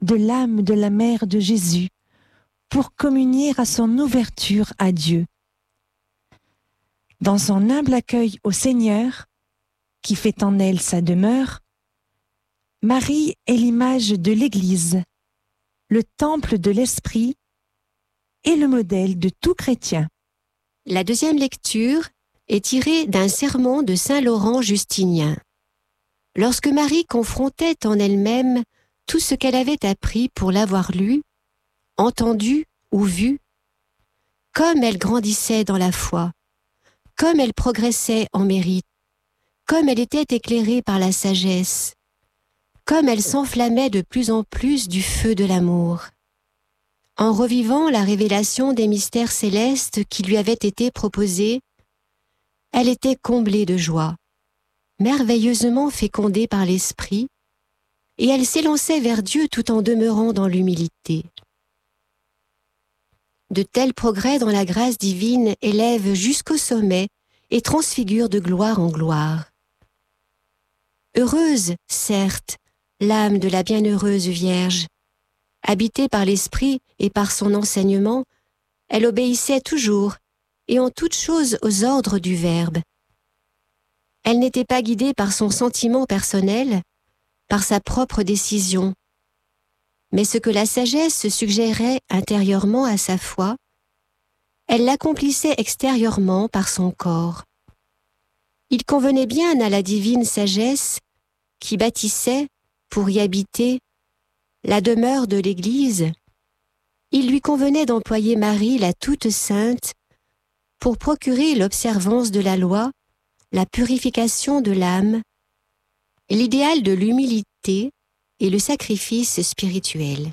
de l'âme de la mère de Jésus pour communier à son ouverture à Dieu. Dans son humble accueil au Seigneur, qui fait en elle sa demeure, Marie est l'image de l'Église, le temple de l'Esprit et le modèle de tout chrétien. La deuxième lecture est tirée d'un sermon de saint Laurent Justinien. Lorsque Marie confrontait en elle-même tout ce qu'elle avait appris pour l'avoir lu, entendu ou vu, comme elle grandissait dans la foi, comme elle progressait en mérite, comme elle était éclairée par la sagesse, comme elle s'enflammait de plus en plus du feu de l'amour. En revivant la révélation des mystères célestes qui lui avaient été proposés, elle était comblée de joie, merveilleusement fécondée par l'Esprit, et elle s'élançait vers Dieu tout en demeurant dans l'humilité. De tels progrès dans la grâce divine élèvent jusqu'au sommet et transfigurent de gloire en gloire. Heureuse, certes, l'âme de la bienheureuse Vierge. Habitée par l'Esprit et par son enseignement, elle obéissait toujours et en toutes choses aux ordres du Verbe. Elle n'était pas guidée par son sentiment personnel, par sa propre décision, mais ce que la sagesse suggérait intérieurement à sa foi, elle l'accomplissait extérieurement par son corps. Il convenait bien à la divine sagesse qui bâtissait, pour y habiter, la demeure de l'Église, il lui convenait d'employer Marie la toute sainte pour procurer l'observance de la loi, la purification de l'âme, l'idéal de l'humilité et le sacrifice spirituel.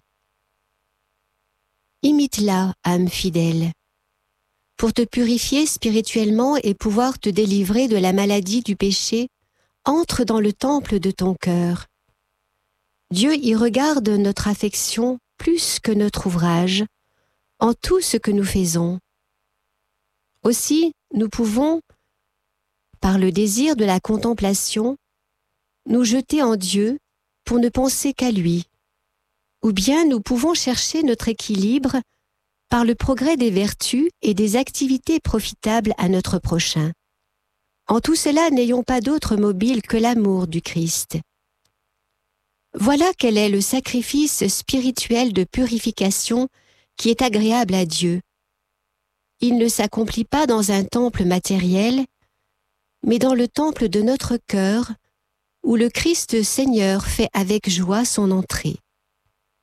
Imite-la, âme fidèle, pour te purifier spirituellement et pouvoir te délivrer de la maladie du péché. Entre dans le temple de ton cœur. Dieu y regarde notre affection plus que notre ouvrage, en tout ce que nous faisons. Aussi, nous pouvons, par le désir de la contemplation, nous jeter en Dieu pour ne penser qu'à lui. Ou bien nous pouvons chercher notre équilibre par le progrès des vertus et des activités profitables à notre prochain. En tout cela, n'ayons pas d'autre mobile que l'amour du Christ. Voilà quel est le sacrifice spirituel de purification qui est agréable à Dieu. Il ne s'accomplit pas dans un temple matériel, mais dans le temple de notre cœur, où le Christ Seigneur fait avec joie son entrée.